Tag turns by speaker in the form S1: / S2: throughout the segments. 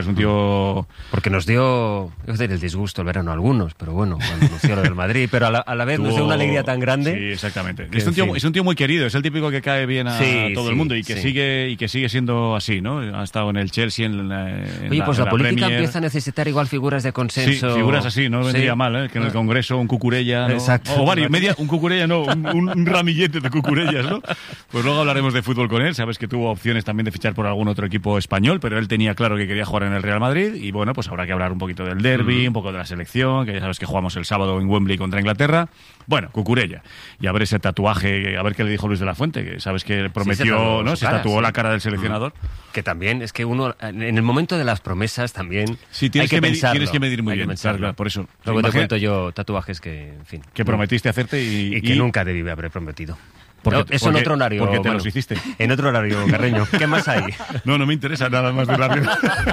S1: Es un tío...
S2: Porque nos dio, el disgusto el verano a algunos, pero bueno, cuando anunció lo del Madrid, pero a la vez nos dio una alegría tan grande.
S1: Sí, exactamente. Es un tío muy querido, es el típico que cae bien a todo el mundo y que sigue siendo así, ¿no? Ha estado en el Chelsea,
S2: Oye, pues la política
S1: Premier.
S2: Empieza a necesitar igual figuras de consenso.
S1: Sí, figuras así, no vendría mal, que en el Congreso un Cucurella, ¿no?
S2: Exacto.
S1: O varios, un Cucurella, no, un ramillete de Cucurellas, ¿no? Pues luego hablaremos de fútbol con él, sabes que tuvo opciones también de fichar por algún otro equipo español, pero él tenía claro que quería jugar en el Real Madrid y bueno, pues habrá que hablar un poquito del derbi, un poco de la selección, que ya sabes que jugamos el sábado en Wembley contra Inglaterra. Bueno, Cucurella. Y a ver ese tatuaje, a ver qué le dijo Luis de la Fuente, que sabes que prometió, ¿no? Se tatuó la cara del seleccionador.
S2: Que también es que uno, en el momento de las promesas también
S1: tienes
S2: que pensarlo.
S1: Tienes que medir muy bien, claro, por eso.
S2: Luego te cuento yo tatuajes que, en fin.
S1: Que prometiste hacerte y
S2: que nunca debí haber prometido.
S1: Eso
S2: en otro horario.
S1: Porque te los hiciste.
S2: En otro horario, Carreño. ¿Qué más hay?
S1: No me interesa nada más de horario.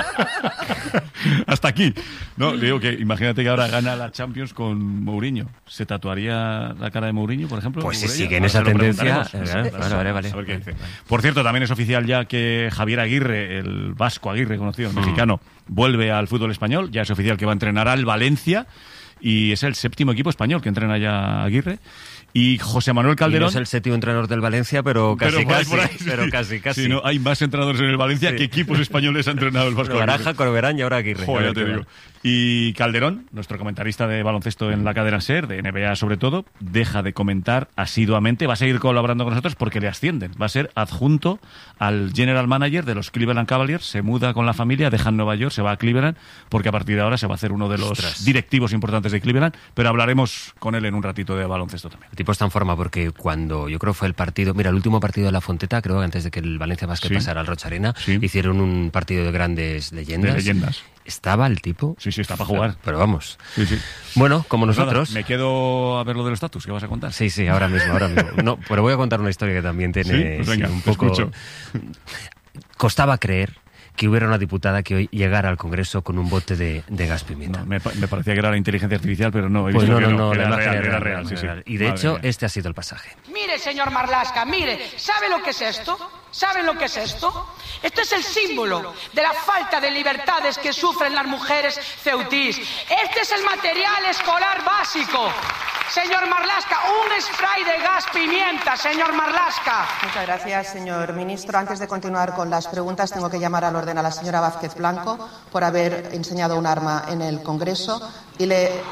S1: Hasta aquí. No, digo que imagínate que ahora gana la Champions con Mourinho. ¿Se tatuaría la cara de Mourinho, por ejemplo?
S2: Pues si sigue en esa tendencia. Vale.
S1: A ver qué dice. Por cierto, también es oficial ya que Javier Aguirre, el vasco Aguirre conocido, mexicano, vuelve al fútbol español. Ya es oficial que va a entrenar al Valencia y es el 7º equipo español que entrena ya Aguirre. Y José Manuel Calderón...
S2: Y no es el 7º entrenador del Valencia, pero casi.
S1: Sí, no, hay más entrenadores en el Valencia que equipos españoles ha entrenado el Vasco.
S2: Baraja, Corberán y ahora Aguirre.
S1: Joder, ya te digo. Y Calderón, nuestro comentarista de baloncesto en la cadena SER, de NBA sobre todo, deja de comentar asiduamente, va a seguir colaborando con nosotros porque le ascienden. Va a ser adjunto al general manager de los Cleveland Cavaliers, se muda con la familia, deja en Nueva York, se va a Cleveland, porque a partir de ahora se va a hacer uno de los directivos importantes de Cleveland, pero hablaremos con él en un ratito de baloncesto también.
S2: El tipo está en forma porque cuando yo creo fue el último partido de La Fonteta, creo que antes de que el Valencia Basket pasara al Rocha Arena, hicieron un partido de grandes leyendas.
S1: De leyendas.
S2: ¿Estaba el tipo?
S1: Sí, está para jugar.
S2: Pero vamos.
S1: Sí.
S2: Bueno, como
S1: pues
S2: nosotros.
S1: Nada, me quedo a ver lo del estatus, ¿qué vas a contar?
S2: Sí, ahora mismo. No, pero voy a contar una historia que también tiene
S1: pues venga,
S2: un poco...
S1: escucho.
S2: Costaba creer que hubiera una diputada que hoy llegara al Congreso con un bote de gas pimienta.
S1: No, me parecía que era la inteligencia artificial, pero no, he
S2: pues
S1: visto
S2: no,
S1: que era
S2: real,
S1: real. Sí.
S2: Y de hecho, este ha sido el pasaje.
S3: Mire, señor Marlaska, mire, ¿sabe lo que es esto? ¿Saben lo que es esto? Esto es el símbolo de la falta de libertades que sufren las mujeres ceutís. Este es el material escolar básico. Señor Marlaska, un spray de gas pimienta, señor Marlaska.
S4: Muchas gracias, señor ministro. Antes de continuar con las preguntas, tengo que llamar al orden a la señora Vázquez Blanco por haber enseñado un arma en el Congreso y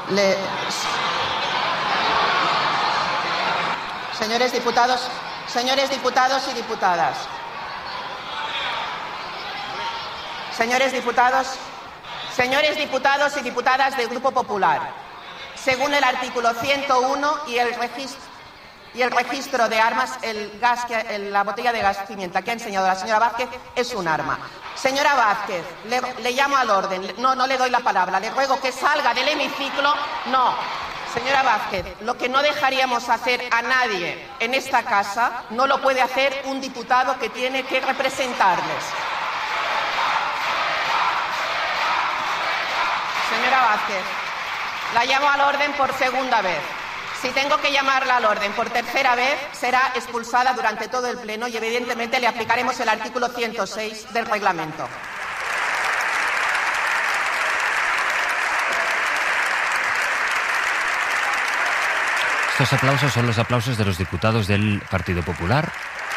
S4: Señores diputados y diputadas. Señores diputados y diputadas del Grupo Popular. Según el artículo 101 y el registro de armas, la botella de gas pimienta que ha enseñado la señora Vázquez es un arma. Señora Vázquez, le llamo al orden. No le doy la palabra. Le ruego que salga del hemiciclo. No. Señora Vázquez, lo que no dejaríamos hacer a nadie en esta casa no lo puede hacer un diputado que tiene que representarles. Señora Vázquez, la llamo al orden por segunda vez. Si tengo que llamarla al orden por tercera vez, será expulsada durante todo el pleno y evidentemente le aplicaremos el artículo 106 del reglamento.
S2: Estos aplausos son los aplausos de los diputados del Partido Popular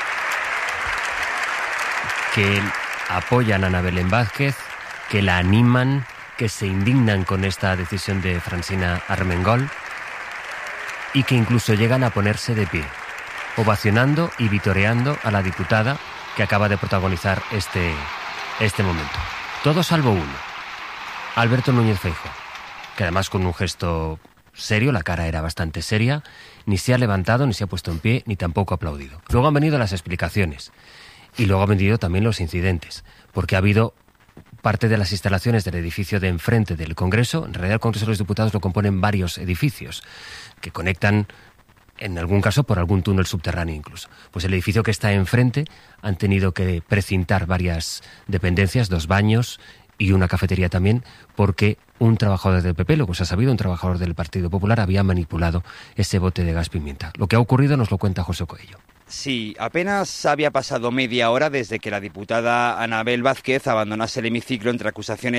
S2: que apoyan a Ana Belén Vázquez, que la animan, que se indignan con esta decisión de Francina Armengol y que incluso llegan a ponerse de pie, ovacionando y vitoreando a la diputada que acaba de protagonizar este momento. Todo salvo uno, Alberto Núñez Feijóo, que además con un gesto serio, la cara era bastante seria, ni se ha levantado, ni se ha puesto en pie, ni tampoco ha aplaudido. Luego han venido las explicaciones y luego han venido también los incidentes, porque ha habido parte de las instalaciones del edificio de enfrente del Congreso. En realidad el Congreso de los Diputados lo componen varios edificios que conectan, en algún caso, por algún túnel subterráneo incluso. Pues el edificio que está enfrente han tenido que precintar varias dependencias, 2 baños y una cafetería también, porque un trabajador del PP, lo que se ha sabido, un trabajador del Partido Popular había manipulado ese bote de gas pimienta. Lo que ha ocurrido nos lo cuenta José Coello.
S5: Sí, apenas había pasado media hora desde que la diputada Anabel Vázquez abandonase el hemiciclo entre acusaciones